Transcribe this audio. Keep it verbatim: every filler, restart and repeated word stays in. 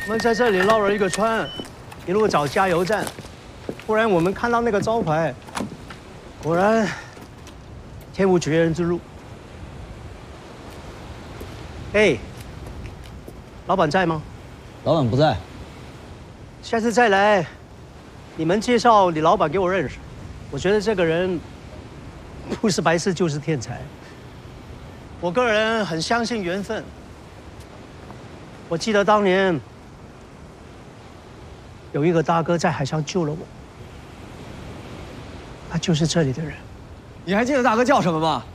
我们在这里绕了一个圈，一路找加油站。忽然我们看到那个招牌，果然天无绝人之路。哎，老板在吗？ 老板不在。 下次再来，你们介绍你老板给我认识。我觉得这个人不是白痴就是天才。我个人很相信缘分。我记得当年有一个大哥在海上救了我，他就是这里的人。 你还记得大哥叫什么吗？